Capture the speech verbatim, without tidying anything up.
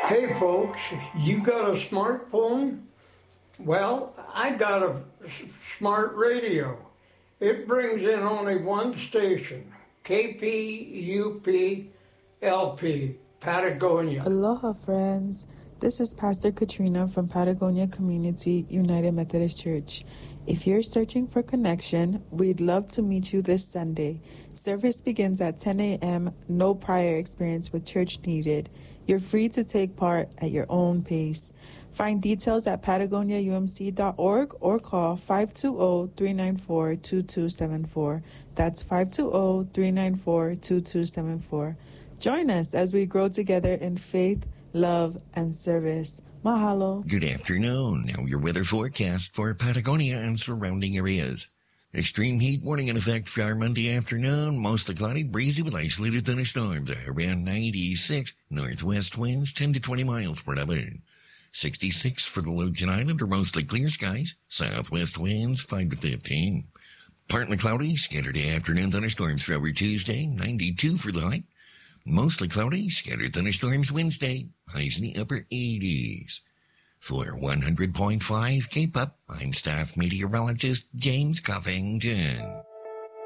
Hey folks, you got a smartphone? Well, I got a smart radio. It brings in only one station, K P U P L P, Patagonia. Aloha friends, this is Pastor Katrina from Patagonia Community United Methodist Church. If you're searching for connection, we'd love to meet you this Sunday. Service begins at ten a.m., no prior experience with church needed. You're free to take part at your own pace. Find details at patagonia u m c dot org or call five two zero, three nine four, two two seven four. That's five two zero, three nine four, two two seven four. Join us as we grow together in faith, love, and service. Mahalo. Good afternoon. Now your weather forecast for Patagonia and surrounding areas. Extreme heat warning in effect for our Monday afternoon. Mostly cloudy, breezy with isolated thunderstorms. Around ninety-six. Northwest winds ten to twenty miles per hour. sixty-six for the Aleutian Island, or mostly clear skies. Southwest winds five to fifteen. Partly cloudy, scattered afternoon thunderstorms for our Tuesday. ninety-two for the high. Mostly cloudy, scattered thunderstorms Wednesday. Highs in the upper eighties. For one hundred point five K-Pop, I'm staff meteorologist James Covington.